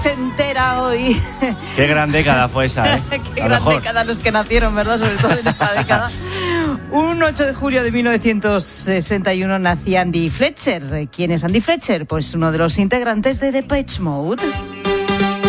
se entera hoy. Qué gran década fue esa, ¿eh? Qué gran década los que nacieron, ¿verdad? Sobre todo en esa década. Un 8 de julio de 1961 nacía Andy Fletcher. ¿Quién es Andy Fletcher? Pues uno de los integrantes de Depeche Mode.